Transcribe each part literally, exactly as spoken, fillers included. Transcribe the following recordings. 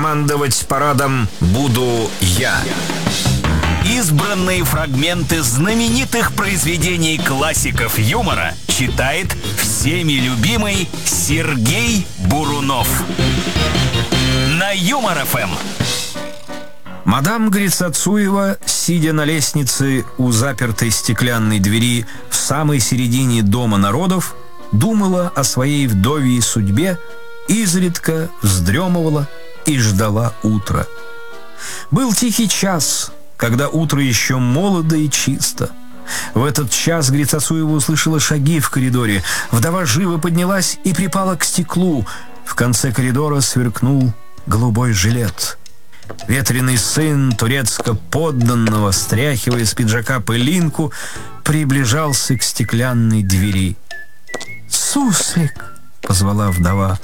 командовать парадом буду я. Избранные фрагменты знаменитых произведений классиков юмора читает всеми любимый Сергей Бурунов. На Юмор-ФМ. Мадам Грицацуева, сидя на лестнице у запертой стеклянной двери в самой середине Дома народов, думала о своей вдовьей судьбе, изредка вздремывала и ждала утра. Был тихий час, когда утро еще молодо и чисто. В этот час Грицацуева услышала шаги в коридоре. Вдова живо поднялась и припала к стеклу. В конце коридора сверкнул голубой жилет. Ветреный сын турецко-подданного, стряхивая с пиджака пылинку, приближался к стеклянной двери. «Суслик!» — позвала вдова.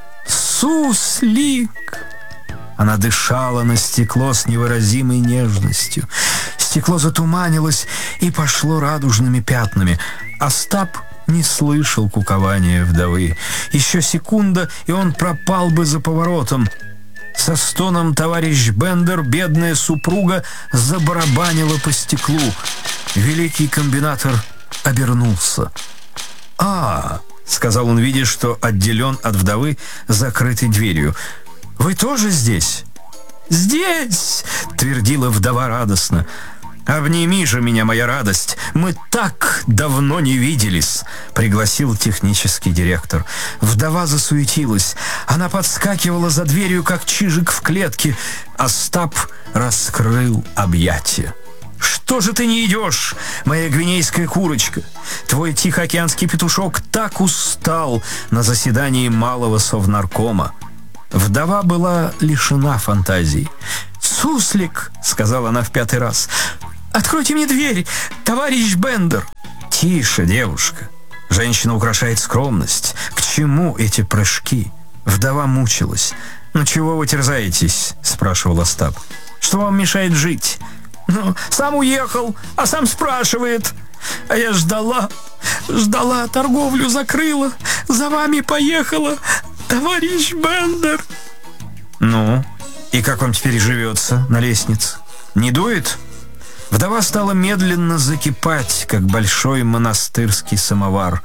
«Суслик!» Она дышала на стекло с невыразимой нежностью. Стекло затуманилось и пошло радужными пятнами. Остап не слышал кукования вдовы. Еще секунда, и он пропал бы за поворотом. Со стоном товарищ Бендер, бедная супруга, забарабанила по стеклу. Великий комбинатор обернулся. «А, — сказал он, видя, что отделен от вдовы закрытой дверью, — вы тоже здесь?» «Здесь!» — твердила вдова радостно. «Обними же меня, моя радость! Мы так давно не виделись!» — пригласил технический директор. Вдова засуетилась. Она подскакивала за дверью, как чижик в клетке. Остап раскрыл объятия. «Что же ты не идешь, моя гвинейская курочка? Твой тихоокеанский петушок так устал на заседании малого совнаркома». Вдова была лишена фантазии. «Суслик!» — сказала она в пятый раз. «Откройте мне дверь, товарищ Бендер!» «Тише, девушка! Женщина украшает скромность. К чему эти прыжки?» Вдова мучилась. «Ну чего вы терзаетесь?» — спрашивал Остап. «Что вам мешает жить?» «Ну, сам уехал, а сам спрашивает. А я ждала, ждала, торговлю закрыла, за вами поехала, товарищ Бендер!» «Ну, и как вам теперь живется на лестнице? Не дует?» Вдова стала медленно закипать, как большой монастырский самовар.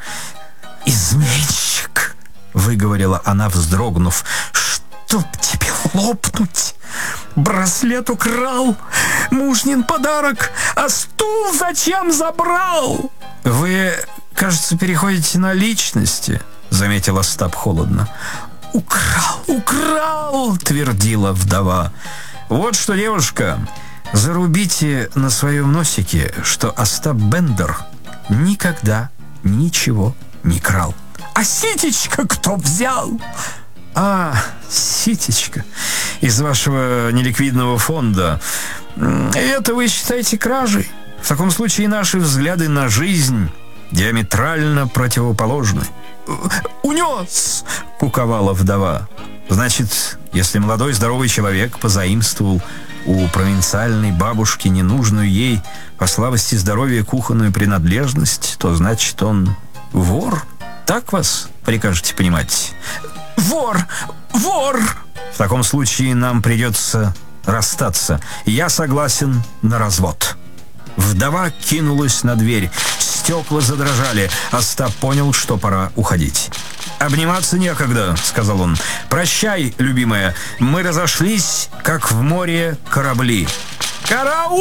«Изменщик!» — выговорила она, вздрогнув. «Чтоб тебе лопнуть! Браслет украл, мужнин подарок, а стул зачем забрал?» «Вы, кажется, переходите на личности», — заметил Остап холодно. «Украл, украл!» — твердила вдова. «Вот что, девушка, зарубите на своем носике, что Остап Бендер никогда ничего не крал». «А ситечко кто взял?» «А, ситечко из вашего неликвидного фонда. Это вы считаете кражей? В таком случае наши взгляды на жизнь диаметрально противоположны». «Унес!» — куковала вдова. «Значит, если молодой здоровый человек позаимствовал у провинциальной бабушки ненужную ей по слабости здоровья кухонную принадлежность, то значит он вор? Так вас прикажете понимать?» «Вор! Вор!» «В таком случае нам придется расстаться. Я согласен на развод». Вдова кинулась на дверь. Стекла задрожали. Остап понял, что пора уходить. «Обниматься некогда», — сказал он. «Прощай, любимая. Мы разошлись, как в море корабли». «Караул!»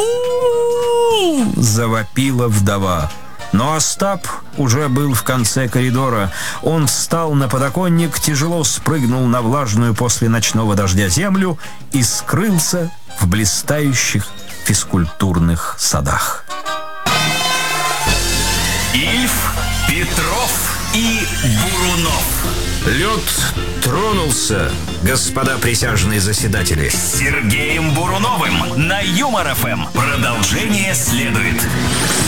— завопила вдова. Но Остап уже был в конце коридора. Он встал на подоконник, тяжело спрыгнул на влажную после ночного дождя землю и скрылся в блистающих физкультурных садах. Ильф, Петров и Бурунов. Лед тронулся, господа присяжные заседатели. С Сергеем Буруновым на Юмор-ФМ. Продолжение следует.